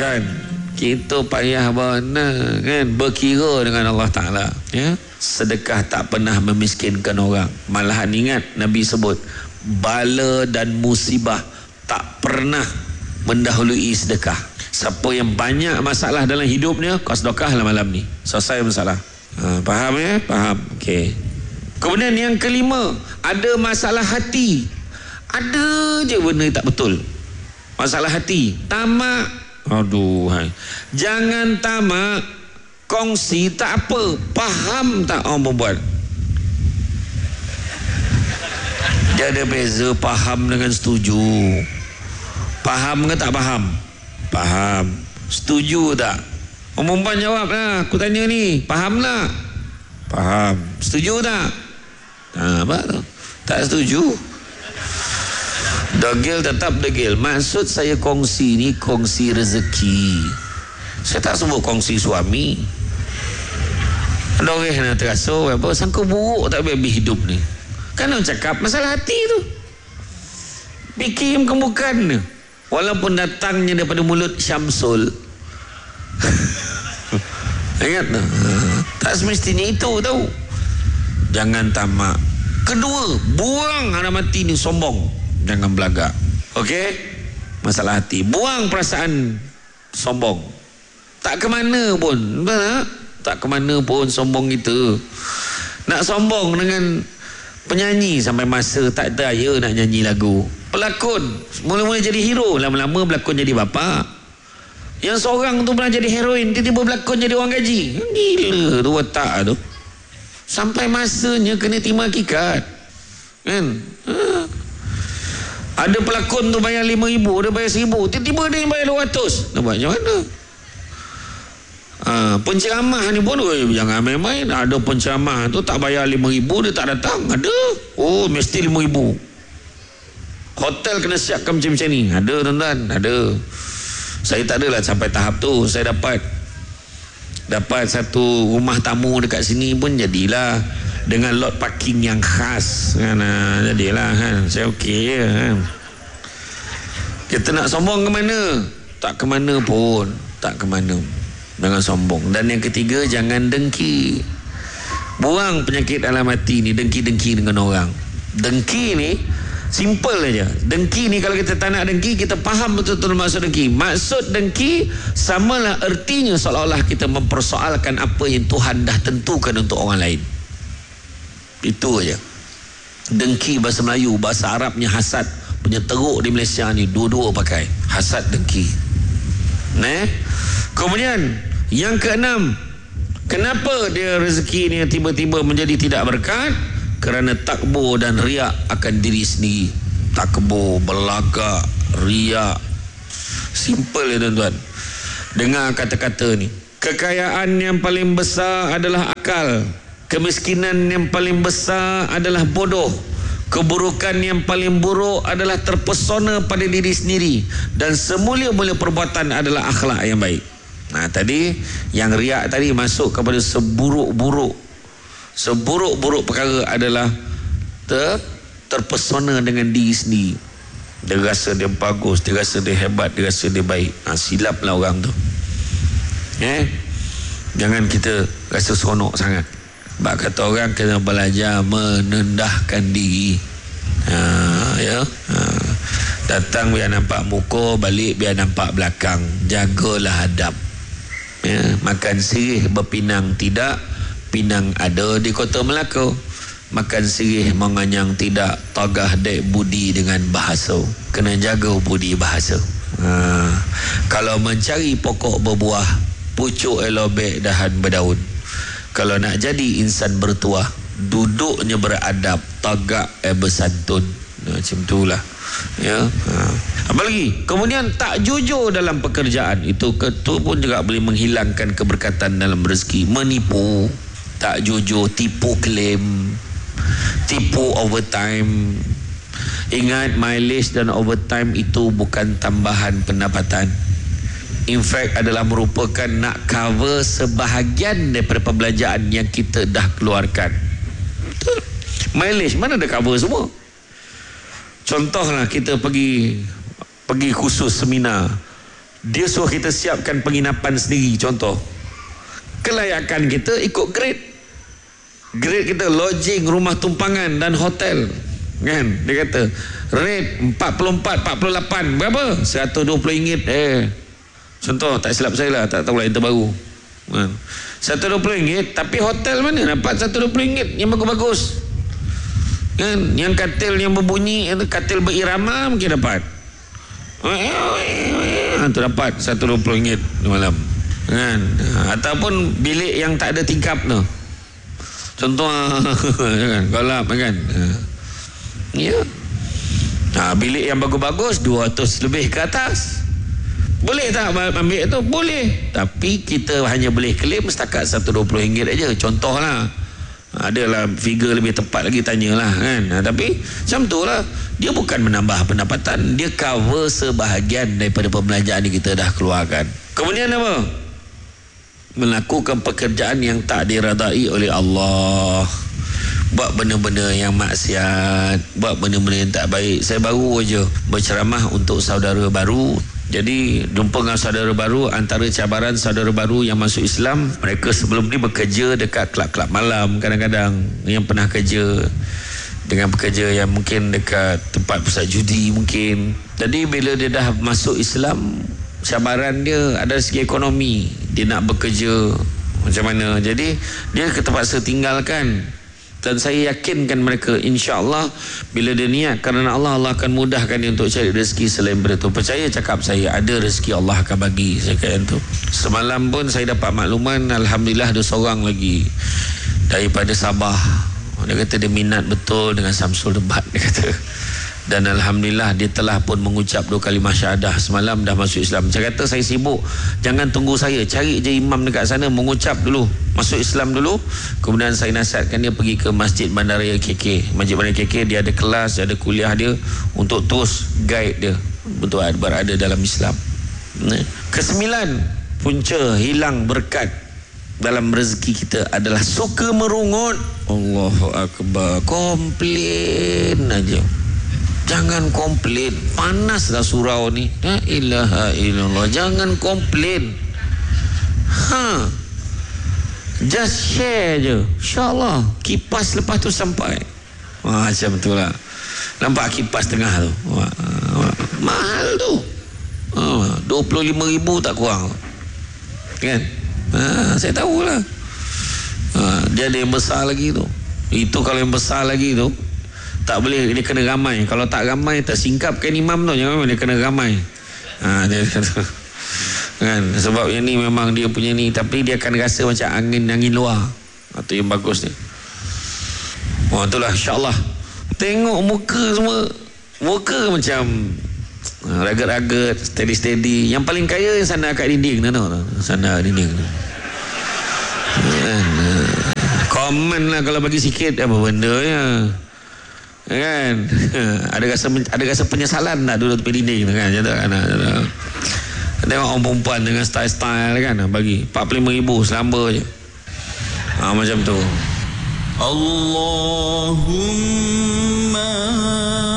kan? Kita payah benar kan, berkira dengan Allah Ta'ala, ya. Sedekah tak pernah memiskinkan orang. Malahan ingat Nabi sebut, bala dan musibah tak pernah mendahului sedekah. Siapa yang banyak masalah dalam hidupnya, kau sedekahlah malam ni, selesai masalah. Faham ya? Faham. Okey. Kemudian yang kelima, ada masalah hati. Ada je benda tak betul. Masalah hati, tamak. Aduh, hai. Jangan tamak, kongsi tak apa, faham tak orang berbuat. Dia ada beza faham dengan setuju. Faham ke tak faham? Faham. Setuju tak? Orang perempuan jawab lah, aku tanya ni, faham tak? Faham. Setuju tak? Apa tu? Tak setuju. Degil tetap degil. Maksud saya kongsi ni, kongsi rezeki. Saya tak sebut kongsi suami. Ada orang yang terasa apa, sangka buruk tak habis hidup ni. Kan orang cakap masalah hati tu, fikir bukan. Walaupun datangnya daripada mulut Syamsul. Ingat tak? Tak semestinya itu tahu. Jangan tamak. Kedua, buang haram hati ni, sombong. Jangan belagak. Okey? Masalah hati. Buang perasaan sombong. Tak ke mana pun. Tak ke mana pun sombong kita. Nak sombong dengan penyanyi sampai masa tak daya nak nyanyi lagu. Pelakon mula-mula jadi hero, lama-lama berlakon jadi bapa. Yang seorang tu pernah jadi heroin, tiba-tiba berlakon jadi orang gaji. Gila tu watak tu. Sampai masanya kena terima hakikat. Kan? Ada pelakon tu bayar 5,000, dia bayar 1,000, tiba-tiba dia bayar 200. Nak buat macam mana? Penceramah ni pun jangan main-main. Ada penceramah tu tak bayar 5,000, dia tak datang. Ada. Oh, mesti 5,000. Hotel kena siapkan macam-macam ni. Ada tuan-tuan, ada. Saya tak adalah sampai tahap tu. Saya dapat satu rumah tamu dekat sini pun jadilah, dengan lot parking yang khas kan. Jadilah kan. Saya okey je kan. Kita nak sombong ke mana? Tak ke mana pun. Tak ke mana. Jangan sombong. Dan yang ketiga, jangan dengki. Buang penyakit dalam hati ni, dengki-dengki dengan orang. Dengki ni simple aja. Dengki ni kalau kita tak nak dengki, kita faham betul-betul maksud dengki. Maksud dengki samalah ertinya seolah-olah kita mempersoalkan apa yang Tuhan dah tentukan untuk orang lain. Itu aja. Dengki bahasa Melayu, bahasa Arabnya hasad. Punya teruk di Malaysia ni dua-dua pakai. Hasad, dengki. Kemudian yang keenam, kenapa dia rezeki ni tiba-tiba menjadi tidak berkat? Kerana takbur dan riak akan diri sendiri. Takbur, belagak, riak. Simple ya tuan-tuan. Dengar kata-kata ni. Kekayaan yang paling besar adalah akal. Kemiskinan yang paling besar adalah bodoh. Keburukan yang paling buruk adalah terpesona pada diri sendiri. Dan semulia-mulia perbuatan adalah akhlak yang baik. Nah tadi yang riak tadi masuk kepada seburuk-buruk perkara adalah terpesona dengan diri sendiri. Dia rasa dia bagus, dia rasa dia hebat, dia rasa dia baik. Silaplah orang tu. Jangan kita rasa seronok sangat. Sebab kata orang kena belajar menendahkan diri. Datang biar nampak muka, balik biar nampak belakang. Jagalah adab. Makan sirih berpinang tidak, pinang ada di Kota Melaka. Makan sirih menganyang tidak, tagah dek budi dengan bahasa. Kena jaga budi bahasa. Kalau mencari pokok berbuah, pucuk elobek dahan berdaun. Kalau nak jadi insan bertuah, duduknya beradab, tagak bersantun. Macam itulah. Apa lagi? Kemudian tak jujur dalam pekerjaan. Itu pun juga boleh menghilangkan keberkatan dalam rezeki. Menipu, tak jujur, tipu klaim, tipu overtime. Ingat, mileage dan overtime itu bukan tambahan pendapatan. In fact adalah merupakan nak cover sebahagian daripada perbelanjaan yang kita dah keluarkan. Betul. Mileage mana ada cover semua. Contohlah kita pergi khusus seminar, dia suruh kita siapkan penginapan sendiri. Contoh, kelayakan kita ikut grade kita, lodging, rumah tumpangan dan hotel, kan? Dia kata rate 44, 48 berapa? RM120. Contoh, tak silap saya lah, tak tahulah yang terbaru, kan? RM120, tapi hotel mana dapat RM120 yang bagus-bagus, kan? Yang katil yang berbunyi, katil berirama mungkin dapat, tu dapat RM120 malam, kan? Ataupun bilik yang tak ada tingkap tu, contoh kan, golap kan, ya. Bilik yang bagus-bagus 200 lebih ke atas, boleh tak ambil tu? Boleh, tapi kita hanya boleh claim setakat RM120 aja. Contoh lah, adalah figure lebih tepat lagi, tanyalah, kan? Tapi macam tu lah, dia bukan menambah pendapatan, dia cover sebahagian daripada pembelanjaan yang kita dah keluarkan. Kemudian apa? Melakukan pekerjaan yang tak diredai oleh Allah, buat benda-benda yang maksiat, buat benda-benda yang tak baik. Saya baru aja berceramah untuk saudara baru. Jadi jumpa dengan saudara baru, antara cabaran saudara baru yang masuk Islam, mereka sebelum ni bekerja dekat kelab-kelab malam, kadang-kadang yang pernah kerja dengan pekerja yang mungkin dekat tempat pusat judi mungkin. Jadi bila dia dah masuk Islam, cabaran dia ada segi ekonomi, dia nak bekerja macam mana, jadi dia terpaksa tinggalkan. Dan saya yakinkan mereka, insya-Allah bila dia niat kerana Allah, Allah akan mudahkan dia untuk cari rezeki selain itu. Percaya cakap saya, ada rezeki Allah akan bagi. Saya kata tu. Semalam pun saya dapat makluman, alhamdulillah ada seorang lagi daripada Sabah. Dia kata dia minat betul dengan Samsul Debat, dia kata. Dan alhamdulillah dia telah pun mengucap 2 kalimah syahadah semalam, dah masuk Islam. Saya kata saya sibuk, jangan tunggu saya, cari je imam dekat sana mengucap dulu, masuk Islam dulu. Kemudian saya nasihatkan dia pergi ke Masjid Bandaraya KK. Masjid Bandaraya KK dia ada kelas, dia ada kuliah dia untuk terus guide dia untuk berada dalam Islam. Kesembilan, punca hilang berkat dalam rezeki kita adalah suka merungut. Allahu Akbar, komplain aja. Jangan komplain, panaslah surau ni. La ilaha illallah, jangan komplain. Just share je, InsyaAllah kipas lepas tu sampai. Macam tu lah. Nampak kipas tengah tu, mahal tu, 25,000 tak kurang, kan? Saya tahulah. Dia ada yang besar lagi tu. Itu kalau yang besar lagi tu tak boleh, dia kena ramai. Kalau tak ramai, tersingkapkan imam tu, jangan, dia kena ramai. Dia kata, kan, sebab yang ni memang dia punya ni, tapi dia akan rasa macam angin luar. Itu yang bagus ni. Itulah, insyaAllah. Tengok muka semua, muka macam ragat-ragat, steady-steady. Yang paling kaya yang sana kat dinding tu, sana dinding tu. Komen lah kalau bagi sikit, apa benda ya, kan? ada rasa penyesalan tak duduk tepi dinding kan, kan? Tengok orang perempuan dengan style-style kan, bagi 45,000 selamba je, macam tu. Allahumma